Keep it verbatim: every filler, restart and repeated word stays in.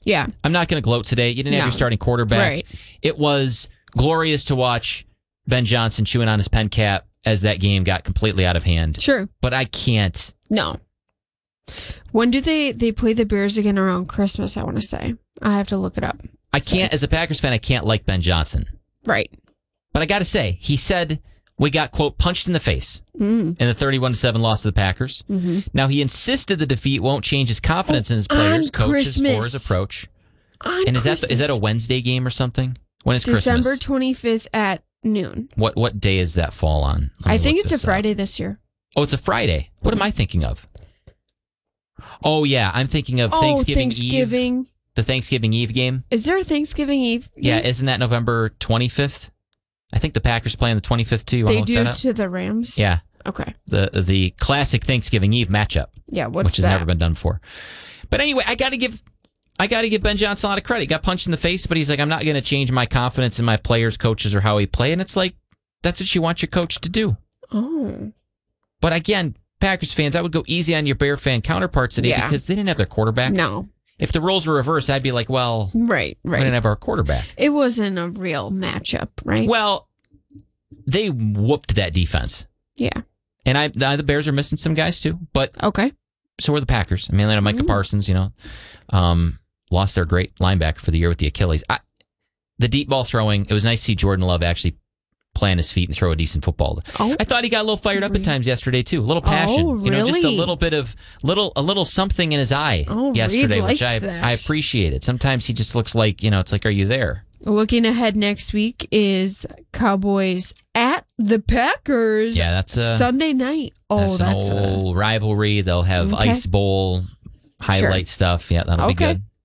Yeah. I'm not going to gloat today. You didn't have No. your starting quarterback. Right. It was glorious to watch Ben Johnson chewing on his pen cap as that game got completely out of hand. Sure. But I can't. No. When do they, they play the Bears again around Christmas, I want to say? I have to look it up. I can't, as a Packers fan, I can't like Ben Johnson. Right. But I got to say, he said we got, quote, punched in the face Mm. in the thirty-one to seven loss to the Packers. Mm-hmm. Now, he insisted the defeat won't change his confidence Oh, in his players, on coaches, or Christmas. his approach. On And is that Christmas. is that a Wednesday game or something? When is December Christmas? twenty-fifth at noon. What what day is that fall on? Let me I think look it's a this up. Friday this year. Oh, it's a Friday. What am I thinking of? Oh, yeah. I'm thinking of Oh, Thanksgiving, Thanksgiving. Eve. The Thanksgiving Eve game. Is there a Thanksgiving Eve? Yeah, game? isn't that November twenty-fifth? I think the Packers play on the twenty-fifth, too. You want They to look do that up? to the Rams? Yeah. Okay. The the classic Thanksgiving Eve matchup, Yeah, what's which has that? never been done before. But anyway, I got to give I got to give Ben Johnson a lot of credit. He got punched in the face, but he's like, I'm not going to change my confidence in my players, coaches, or how he play. And it's like, that's what you want your coach to do. Oh. But again, Packers fans, I would go easy on your Bear fan counterparts today Yeah. because they didn't have their quarterback. No. If the roles were reversed, I'd be like, well, Right, we right. didn't have our quarterback. It wasn't a real matchup, right? Well, they whooped that defense. Yeah. And I, the Bears are missing some guys too, but Okay. so are the Packers. I mean, they had Micah Mm. Parsons, you know, um, lost their great linebacker for the year with the Achilles. I, the deep ball throwing, it was nice to see Jordan Love actually plant his feet and throw a decent football. Oh. I thought he got a little fired up at times yesterday too. A little passion, Oh, you know, just a really? little bit of little a little something in his eye Oh, yesterday, Reed which I liked that. I appreciated. Sometimes he just looks like, you know, it's like, are you there? Looking ahead next week is Cowboys at the Packers. Yeah, that's a Sunday night. Oh, that's, that's, an a, old rivalry. They'll have Okay. Ice Bowl highlight stuff. Yeah, that'll be Okay. good.